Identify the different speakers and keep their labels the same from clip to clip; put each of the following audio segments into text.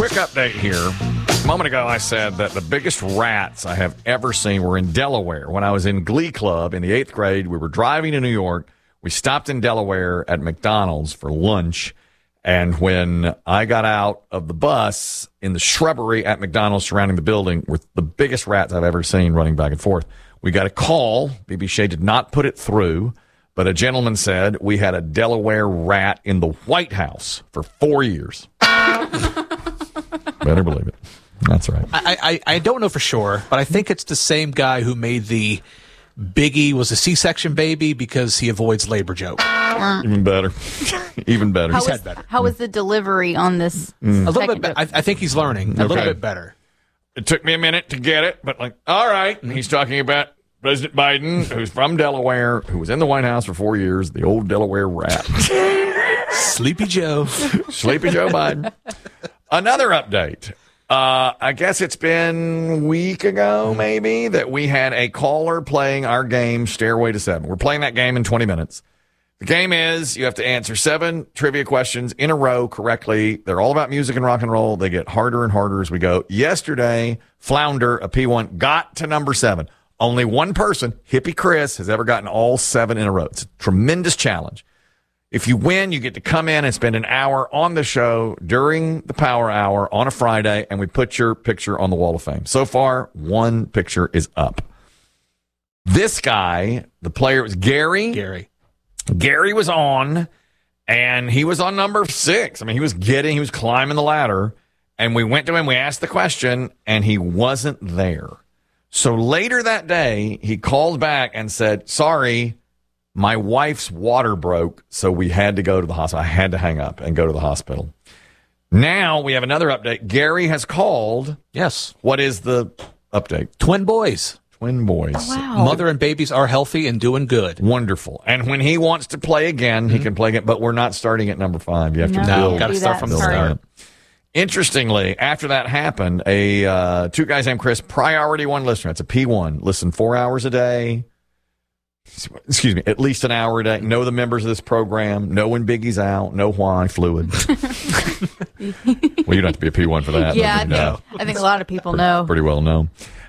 Speaker 1: quick update here. A moment ago, I said that the biggest rats I have ever seen were in Delaware. When I was in Glee Club in the 8th grade, we were driving to New York. We stopped in Delaware at McDonald's for lunch. And when I got out of the bus in the shrubbery at McDonald's surrounding the building were the biggest rats I've ever seen running back and forth. We got a call. BBC did not put it through, but a gentleman said we had a Delaware rat in the White House for 4 years. Better believe it. That's right.
Speaker 2: I don't know for sure, but I think it's the same guy who made the Biggie was a C-section baby because he avoids labor joke.
Speaker 1: Even better. Even better.
Speaker 3: How was the delivery on this?
Speaker 2: A little bit. I think he's learning a little bit better.
Speaker 1: It took me a minute to get it, but all right. He's talking about President Biden, who's from Delaware, who was in the White House for 4 years, the old Delaware rat.
Speaker 2: Sleepy Joe.
Speaker 1: Sleepy Joe Biden. Another update. I guess it's been a week ago, maybe, that we had a caller playing our game, Stairway to Seven. We're playing that game in 20 minutes. The game is you have to answer 7 trivia questions in a row correctly. They're all about music and rock and roll. They get harder and harder as we go. Yesterday, Flounder, a P1, got to number 7. Only one person, Hippie Chris, has ever gotten all 7 in a row. It's a tremendous challenge. If you win, you get to come in and spend an hour on the show during the Power Hour on a Friday, and we put your picture on the Wall of Fame. So far, 1 picture is up. This guy, the player, was Gary. Gary was on, and he was on number 6. I mean, he was climbing the ladder, and we went to him, we asked the question, and he wasn't there. So later that day, he called back and said, sorry, my wife's water broke, so we had to go to the hospital. I had to hang up and go to the hospital. Now we have another update. Gary has called.
Speaker 2: Yes.
Speaker 1: What is the update?
Speaker 2: Twin boys.
Speaker 1: Twin boys.
Speaker 3: Oh, wow.
Speaker 2: Mother and babies are healthy and doing good.
Speaker 1: Wonderful. And when he wants to play again, he can play again, but we're not starting at number 5. You have to build.
Speaker 2: Got to start from the start.
Speaker 1: Interestingly, after that happened, 2 guys named Chris, priority 1 listener. It's a P1. Listen 4 hours a day. Excuse me, at least an hour a day. Know the members of this program. Know when Biggie's out. Know why. Fluid. Well, you don't have to be a P1 for that.
Speaker 3: Yeah, I think a lot of people know.
Speaker 1: Pretty well know.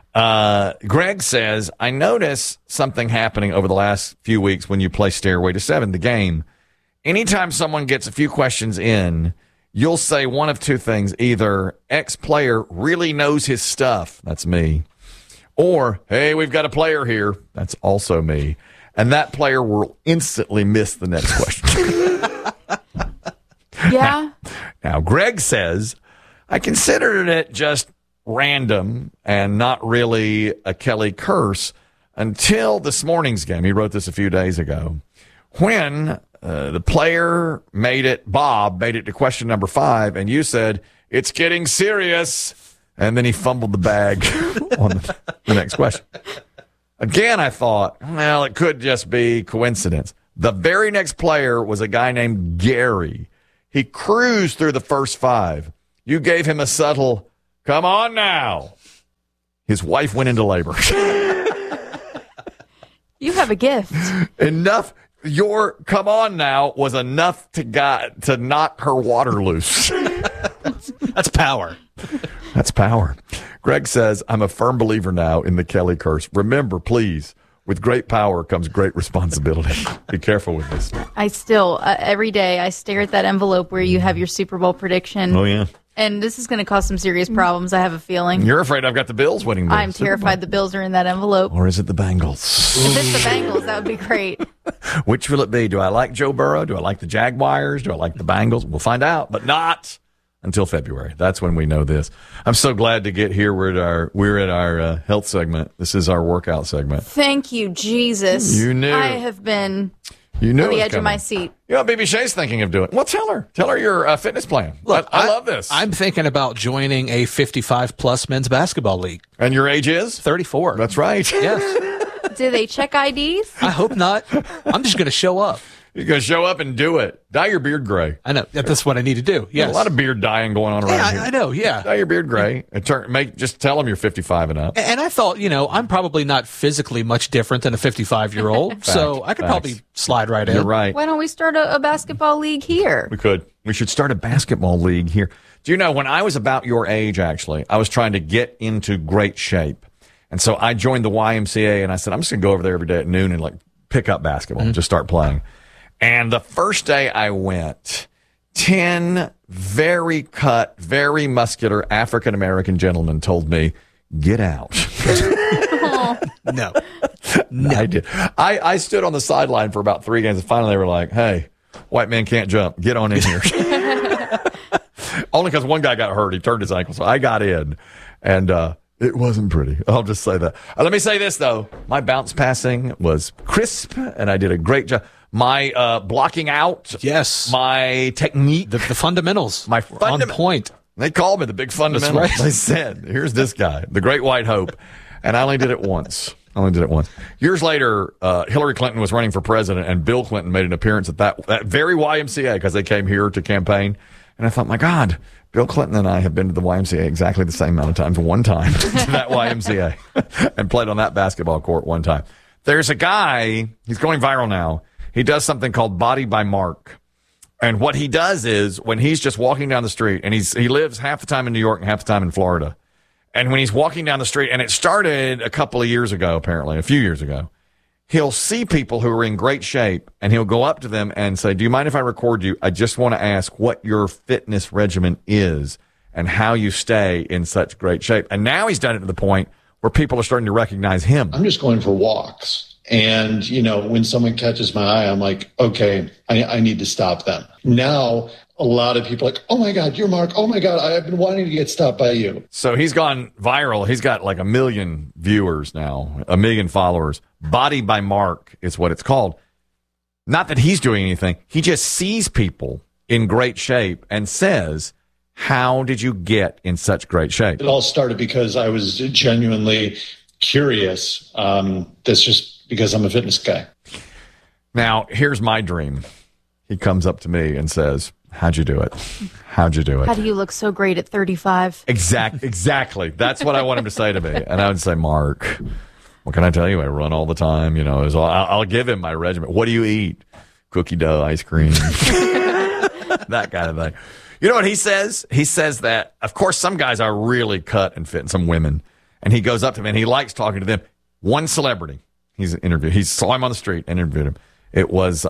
Speaker 1: Greg says, I notice something happening over the last few weeks when you play Stairway to Seven, the game. Anytime someone gets a few questions in, you'll say one of 2 things. Either X player really knows his stuff. That's me. Or, hey, we've got a player here. That's also me. And that player will instantly miss the next question.
Speaker 3: Yeah.
Speaker 1: Now, Greg says, I considered it just random and not really a Kelly curse until this morning's game. He wrote this a few days ago. When the player Bob made it to question number 5, and you said, it's getting serious. And then he fumbled the bag on the next question. Again, I thought, well, it could just be coincidence. The very next player was a guy named Gary. He cruised through the first 5. You gave him a subtle, come on now. His wife went into labor.
Speaker 3: You have a gift.
Speaker 1: Enough. Your come on now was enough to knock her water loose.
Speaker 2: That's power.
Speaker 1: That's power. Greg says, I'm a firm believer now in the Kelly curse. Remember, please, with great power comes great responsibility. Be careful with this.
Speaker 3: I still, every day, I stare at that envelope where you have your Super Bowl prediction.
Speaker 1: Oh, yeah.
Speaker 3: And this is going to cause some serious problems, I have a feeling.
Speaker 1: You're afraid I've got the Bills winning the
Speaker 3: I'm terrified the Bills are in that envelope.
Speaker 1: Or is it the Bengals?
Speaker 3: If it's the Bengals, that would be great.
Speaker 1: Which will it be? Do I like Joe Burrow? Do I like the Jaguars? Do I like the Bengals? We'll find out, but not until February. That's when we know this. I'm so glad to get here. We're at our health segment. This is our workout segment.
Speaker 3: Thank you, Jesus.
Speaker 1: You knew.
Speaker 3: I have been
Speaker 1: on
Speaker 3: the edge of my seat.
Speaker 1: You know, Baby Shay's thinking of doing. Well, tell her your fitness plan. Look, I love this.
Speaker 2: I'm thinking about joining a 55-plus men's basketball league.
Speaker 1: And your age is?
Speaker 2: 34.
Speaker 1: That's right.
Speaker 2: Yes.
Speaker 3: Do they check IDs?
Speaker 2: I hope not. I'm just going to show up.
Speaker 1: You're going to show up and do it. Dye your beard gray.
Speaker 2: I know. That's what I need to do.
Speaker 1: There's
Speaker 2: Yes.
Speaker 1: a lot of beard dyeing going on around here.
Speaker 2: I know. Yeah.
Speaker 1: Dye your beard gray and just tell them you're 55 and up.
Speaker 2: And I thought, I'm probably not physically much different than a 55-year-old, so I could probably slide right in.
Speaker 1: You're right.
Speaker 3: Why don't we start a basketball league here?
Speaker 1: We could. We should start a basketball league here. Do you know, when I was about your age, actually, I was trying to get into great shape. And so I joined the YMCA, and I said, I'm just going to go over there every day at noon and, pick up basketball and just start playing. And the first day I went, 10 very cut, very muscular African-American gentlemen told me, get out.
Speaker 2: No.
Speaker 1: I did. I stood on the sideline for about 3 games, and finally they were like, hey, white man can't jump. Get on in here. Only because one guy got hurt. He turned his ankle, so I got in. And it wasn't pretty. I'll just say that. Let me say this, though. My bounce passing was crisp, and I did a great job. My blocking out.
Speaker 2: Yes.
Speaker 1: My technique.
Speaker 2: The fundamentals.
Speaker 1: My
Speaker 2: on point.
Speaker 1: They called me the big fundamental.
Speaker 2: That's right.
Speaker 1: They said, here's this guy, the great white hope. And I only did it once. Years later, Hillary Clinton was running for president, and Bill Clinton made an appearance at that very YMCA because they came here to campaign. And I thought, my God, Bill Clinton and I have been to the YMCA exactly the same amount of times, one time to that YMCA, and played on that basketball court one time. There's a guy, he's going viral now. He does something called Body by Mark. And what he does is, when he's just walking down the street, and he lives half the time in New York and half the time in Florida. And when he's walking down the street, and it started a couple of years ago, apparently, a few years ago, he'll see people who are in great shape, and he'll go up to them and say, do you mind if I record you? I just want to ask what your fitness regimen is and how you stay in such great shape. And now he's done it to the point where people are starting to recognize him.
Speaker 4: I'm just going for walks. And, when someone catches my eye, I'm like, okay, I need to stop them. Now, a lot of people are like, oh my God, you're Mark. Oh my God, I've been wanting to get stopped by you.
Speaker 1: So he's gone viral. He's got 1 million viewers now, 1 million followers. Body by Mark is what it's called. Not that he's doing anything. He just sees people in great shape and says, how did you get in such great shape?
Speaker 4: It all started because I was genuinely curious. That's just because I'm a fitness guy.
Speaker 1: Now, here's my dream. He comes up to me and says, how'd you do it? How'd you do it?
Speaker 3: How do you look so great at 35?
Speaker 1: Exactly. That's what I want him to say to me. And I would say, Mark, what can I tell you? I run all the time. I'll give him my regimen. What do you eat? Cookie dough, ice cream, that kind of thing. You know what he says? He says that, of course, some guys are really cut and fit, and some women. And he goes up to them, and he likes talking to them. One celebrity he's interviewed. He saw him on the street and interviewed him. It was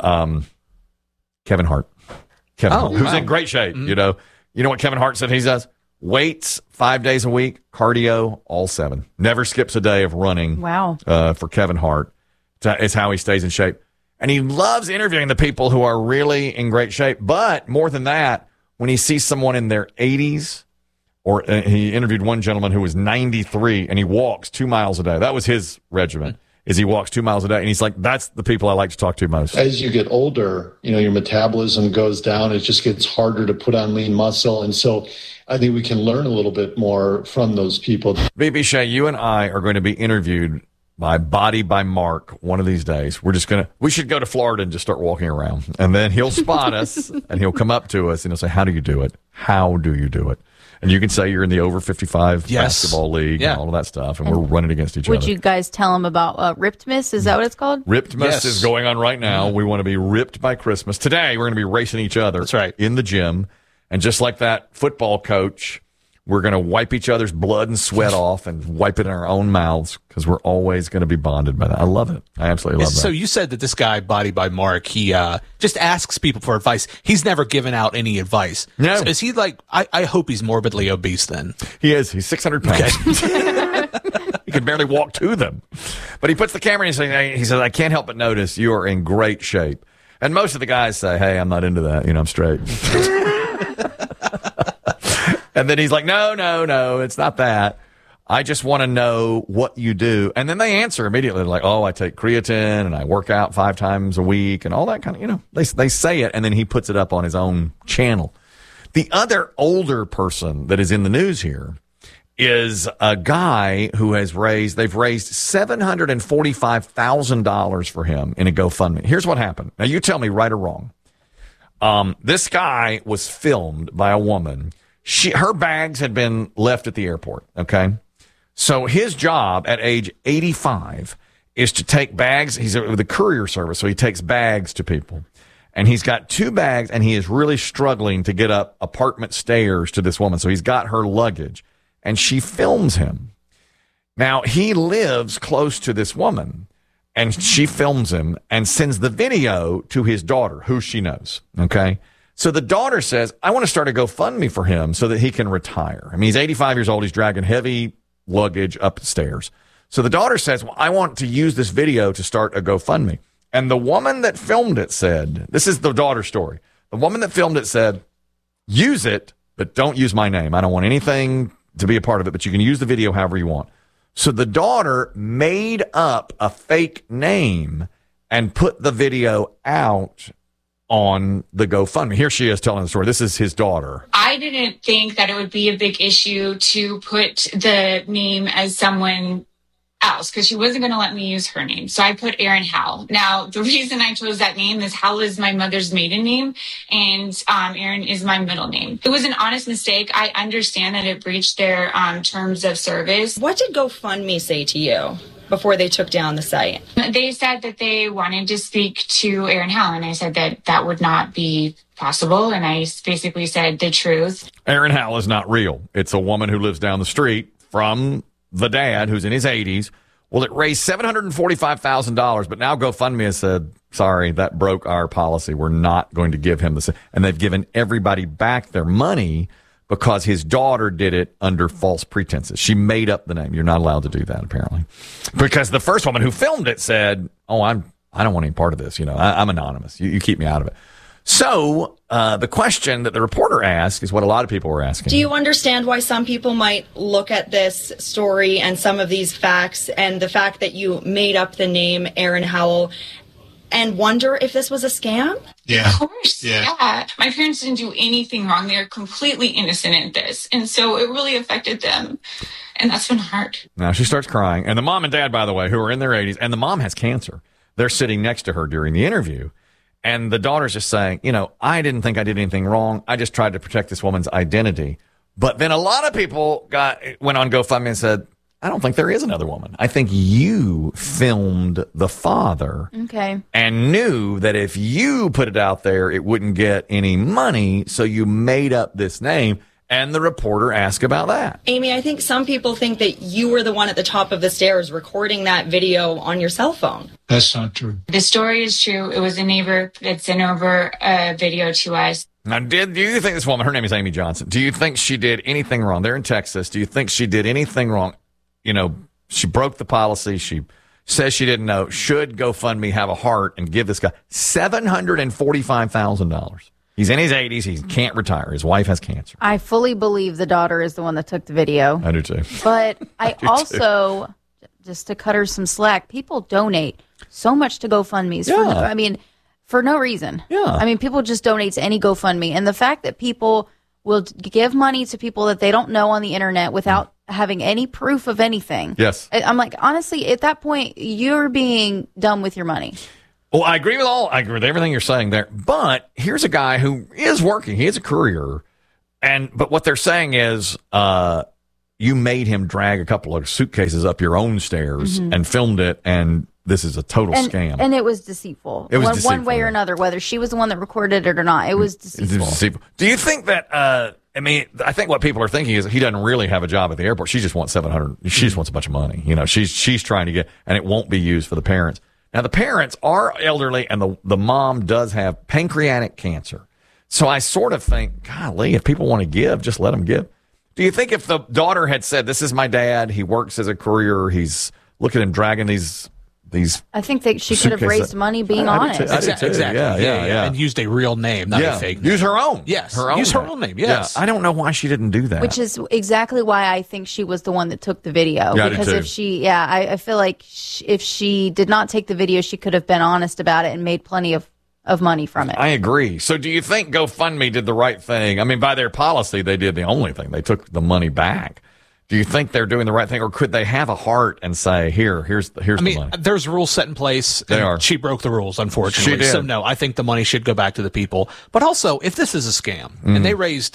Speaker 1: Kevin Hart. Hart, who's in great shape. You know what Kevin Hart said he does? Weights 5 days a week, cardio all 7. Never skips a day of running.
Speaker 3: Wow.
Speaker 1: For Kevin Hart. It's how he stays in shape. And he loves interviewing the people who are really in great shape. But more than that, when he sees someone in their 80s, or he interviewed one gentleman who was 93 and he walks 2 miles a day. That was his regimen, is he walks 2 miles a day. And he's like, that's the people I like to talk to most.
Speaker 4: As you get older, your metabolism goes down. It just gets harder to put on lean muscle. And so I think we can learn a little bit more from those people.
Speaker 1: BB Shea, you and I are going to be interviewed by Body by Mark one of these days. We should go to Florida and just start walking around. And then he'll spot us and he'll come up to us and he'll say, how do you do it? How do you do it? And you can say you're in the over 55 basketball league and all of that stuff, and we're running against each other.
Speaker 3: Would you guys tell him about Riptmas? Is that what it's called?
Speaker 1: Riptmas is going on right now. We want to be ripped by Christmas. Today, we're going to be racing each other.
Speaker 2: That's right.
Speaker 1: In the gym. And just like that football coach, we're going to wipe each other's blood and sweat off and wipe it in our own mouths because we're always going to be bonded by that. I love it. I absolutely love that.
Speaker 2: So you said that this guy, Body by Mark, he just asks people for advice. He's never given out any advice.
Speaker 1: No.
Speaker 2: So is he I hope he's morbidly obese then.
Speaker 1: He is. He's 600 pounds. Okay. He can barely walk to them. But he puts the camera in and he says, I can't help but notice you are in great shape. And most of the guys say, hey, I'm not into that. I'm straight. And then he's like, no, it's not that. I just want to know what you do. And then they answer immediately. They're like, oh, I take creatine and I work out 5 times a week and all that kind of, they say it. And then he puts it up on his own channel. The other older person that is in the news here is a guy who they've raised $745,000 for him in a GoFundMe. Here's what happened. Now, you tell me right or wrong. This guy was filmed by a woman. Her bags had been left at the airport, okay? So his job at age 85 is to take bags. He's with the courier service, so he takes bags to people. And he's got 2 bags, and he is really struggling to get up apartment stairs to this woman. So he's got her luggage, and she films him. Now, he lives close to this woman, and she films him and sends the video to his daughter, who she knows, okay? So the daughter says, I want to start a GoFundMe for him so that he can retire. I mean, he's 85 years old. He's dragging heavy luggage up the stairs. So the daughter says, well, I want to use this video to start a GoFundMe. And the woman that filmed it said, this is the daughter's story. The woman that filmed it said, use it, but don't use my name. I don't want anything to be a part of it, but you can use the video however you want. So the daughter made up a fake name and put the video out on the GoFundMe. Here she is telling the story. This is his daughter.
Speaker 5: I didn't think that it would be a big issue to put the name as someone else because she wasn't going to let me use her name. So I put Erin Howell. Now, the reason I chose that name is Howell is my mother's maiden name and Erin is my middle name. It was an honest mistake. I understand that it breached their terms of service.
Speaker 6: What did GoFundMe say to you before they took down the site?
Speaker 5: They said that they wanted to speak to Erin Howell, and I said that that would not be possible, and I basically said the truth.
Speaker 1: Erin Howell is not real. It's a woman who lives down the street from the dad, who's in his 80s. Well, it raised $745,000, but now GoFundMe has said, sorry, that broke our policy. We're not going to give him this. And they've given everybody back their money because his daughter did it under false pretenses. She made up the name. You're not allowed to do that, apparently. Because the first woman who filmed it said, oh, I don't want any part of this. You know, I'm anonymous. You keep me out of it. So the question that the reporter asked is what a lot of people were asking.
Speaker 6: Do you understand why some people might look at this story and some of these facts and the fact that you made up the name Erin Howell and wonder if this was a scam?
Speaker 5: Yeah. Of course. Yeah. My parents didn't do anything wrong. They are completely innocent in this. And so it really affected them. And that's been hard.
Speaker 1: Now she starts crying. And the mom and dad, by the way, who are in their 80s, and the mom has cancer. They're sitting next to her during the interview. And the daughter's just saying, you know, I didn't think I did anything wrong. I just tried to protect this woman's identity. But then a lot of people went on GoFundMe and said, I don't think there is another woman. I think you filmed the father.
Speaker 3: Okay.
Speaker 1: And knew that if you put it out there, it wouldn't get any money. So you made up this name. And the reporter asked about that.
Speaker 6: Amy, I think some people think that you were the one at the top of the stairs recording that video on your cell phone.
Speaker 7: That's not true.
Speaker 5: The story is true. It was a neighbor that sent over a video to us.
Speaker 1: Now, do you think this woman, her name is Amy Johnson, do you think she did anything wrong? They're in Texas. Do you think she did anything wrong? You know, she broke the policy. She says she didn't know. Should GoFundMe have a heart and give this guy $745,000? He's in his 80s. He can't retire. His wife has cancer.
Speaker 3: I fully believe the daughter is the one that took the video.
Speaker 1: I do too.
Speaker 3: But I also, just to cut her some slack, people donate so much to GoFundMes.
Speaker 1: Yeah.
Speaker 3: For no reason.
Speaker 1: Yeah.
Speaker 3: I mean, people just donate to any GoFundMe. And the fact that people will give money to people that they don't know on the internet without having any proof of anything.
Speaker 1: Yes.
Speaker 3: I'm like, honestly, at that point, you're being dumb with your money.
Speaker 1: Well, I agree with everything you're saying there. But here's a guy who is working. He is a courier. But what they're saying is you made him drag a couple of suitcases up your own stairs and filmed it, and this is a total scam.
Speaker 3: And it was deceitful.
Speaker 1: It was deceitful.
Speaker 3: One way or another, whether she was the one that recorded it or not. It was deceitful.
Speaker 1: Do you think that, I think what people are thinking is he doesn't really have a job at the airport. She just wants $700. She just wants a bunch of money. You know, she's trying to get, and it won't be used for the parents. Now, the parents are elderly, and the mom does have pancreatic cancer. So I sort of think, golly, if people want to give, just let them give. Do you think if the daughter had said, this is my dad, he works as a courier, look at him dragging these
Speaker 3: I think that she could have raised money being honest.
Speaker 2: Exactly.
Speaker 1: Yeah.
Speaker 2: And used a real name, not a fake name.
Speaker 1: Use her own.
Speaker 2: Yes.
Speaker 1: Use
Speaker 2: her own name. Yes.
Speaker 1: Yeah. I don't know why she didn't do that.
Speaker 3: Which is exactly why I think she was the one that took the video.
Speaker 1: Yeah,
Speaker 3: because if I feel like if she did not take the video, she could have been honest about it and made plenty of money from it.
Speaker 1: I agree. So do you think GoFundMe did the right thing? I mean, by their policy, they did the only thing. They took the money back. Do you think they're doing the right thing, or could they have a heart and say, here's the money?
Speaker 2: There's rules set in place.
Speaker 1: They are.
Speaker 2: She broke the rules, unfortunately.
Speaker 1: She did.
Speaker 2: So, no, I think the money should go back to the people. But also, if this is a scam, and they raised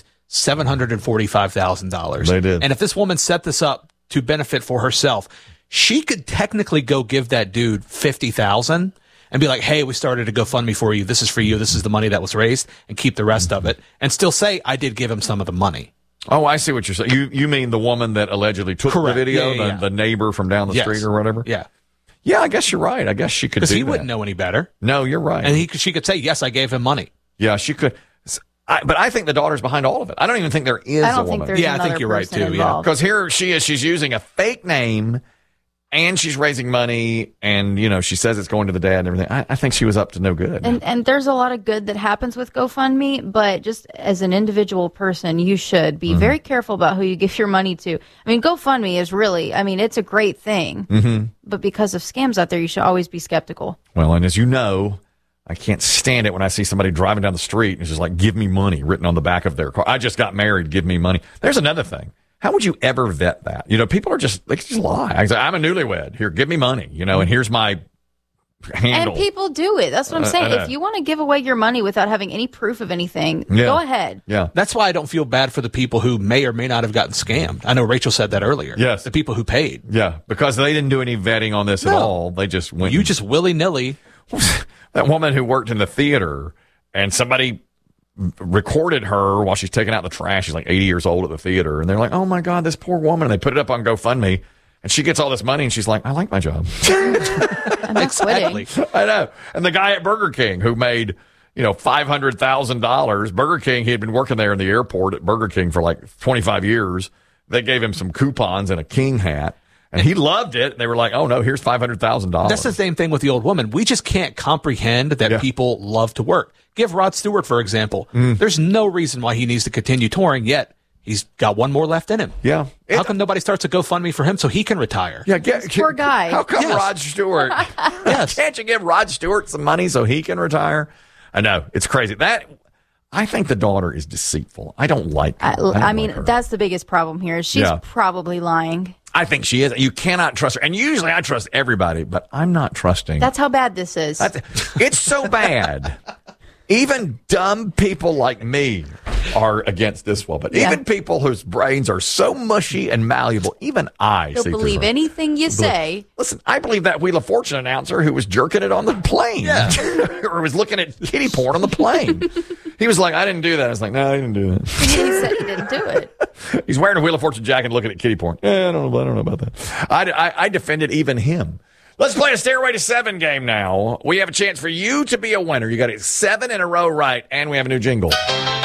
Speaker 2: $745,000.
Speaker 1: They did.
Speaker 2: And if this woman set this up to benefit for herself, she could technically go give that dude $50,000 and be like, hey, we started a GoFundMe for you. This is for you. This is the money that was raised, and keep the rest of it, and still say, I did give him some of the money.
Speaker 1: Oh, I see what you're saying. You mean the woman that allegedly took
Speaker 2: Correct.
Speaker 1: the video,
Speaker 2: Yeah.
Speaker 1: the neighbor from down the street or whatever?
Speaker 2: Yeah.
Speaker 1: Yeah, I guess you're right. I guess she could do
Speaker 2: Because
Speaker 1: that.
Speaker 2: he wouldn't know any better.
Speaker 1: No, you're right.
Speaker 2: And she could say, yes, I gave him money.
Speaker 1: Yeah, she could. But I think the daughter's behind all of it. I don't even think there is
Speaker 3: I
Speaker 1: a
Speaker 3: don't
Speaker 1: woman.
Speaker 3: think there's
Speaker 2: Yeah, I think
Speaker 3: another
Speaker 2: you're right,
Speaker 3: person
Speaker 2: too, yeah.
Speaker 3: involved.
Speaker 1: Because here she is. She's using a fake name, and she's raising money, and, she says it's going to the dad and everything. I think she was up to no good.
Speaker 3: And there's a lot of good that happens with GoFundMe, but just as an individual person, you should be very careful about who you give your money to. I mean, GoFundMe is really, it's a great thing, but because of scams out there, you should always be skeptical.
Speaker 1: Well, and as you know, I can't stand it when I see somebody driving down the street and it's just like, give me money written on the back of their car. I just got married. Give me money. There's another thing. How would you ever vet that? People are they just lie. I say, I'm a newlywed. Here, give me money, and here's my handle.
Speaker 3: And people do it. That's what I'm saying. If you want to give away your money without having any proof of anything, go ahead.
Speaker 1: Yeah.
Speaker 2: That's why I don't feel bad for the people who may or may not have gotten scammed. I know Rachel said that earlier.
Speaker 1: Yes.
Speaker 2: The people who paid.
Speaker 1: Yeah, because they didn't do any vetting on this at all. They just went.
Speaker 2: You just willy-nilly.
Speaker 1: That woman who worked in the theater, and somebody recorded her while she's taking out the trash. She's like 80 years old at the theater, and they're like, oh my God, this poor woman. And they put it up on GoFundMe, and she gets all this money, and she's like, I like my job.
Speaker 3: I'm not quitting.
Speaker 1: I know. And the guy at Burger King who made, $500,000, Burger King, he had been working there in the airport at Burger King for like 25 years. They gave him some coupons and a king hat. And he loved it. They were like, oh, no, here's $500,000.
Speaker 2: That's the same thing with the old woman. We just can't comprehend that people love to work. Give Rod Stewart, for example. There's no reason why he needs to continue touring, yet he's got one more left in him.
Speaker 1: Yeah.
Speaker 2: How come nobody starts a GoFundMe for him so he can retire?
Speaker 1: Yeah,
Speaker 3: Poor guy.
Speaker 1: How come
Speaker 2: Yes.
Speaker 1: Rod Stewart?
Speaker 2: Yes.
Speaker 1: Can't you give Rod Stewart some money so he can retire? I know. It's crazy. I think the daughter is deceitful. I don't like her.
Speaker 3: I mean, that's the biggest problem here. She's probably lying.
Speaker 1: I think she is. You cannot trust her. And usually I trust everybody, but I'm not trusting.
Speaker 3: That's how bad this is.
Speaker 1: It's so bad. Even dumb people like me are against this woman. Even people whose brains are so mushy and malleable, even I
Speaker 3: They'll
Speaker 1: see through
Speaker 3: believe
Speaker 1: her.
Speaker 3: anything you say.
Speaker 1: Listen, I believe that Wheel of Fortune announcer who was jerking it on the plane. Or was looking at kitty porn on the plane. He was like, I didn't do that. I was like, no, I didn't do that.
Speaker 3: He said he didn't do it.
Speaker 1: He's wearing a Wheel of Fortune jacket looking at kitty porn. I don't know about that. I defended even him. Let's play a Stairway to 7 game now. We have a chance for you to be a winner. You got it 7 in a row right, and we have a new jingle.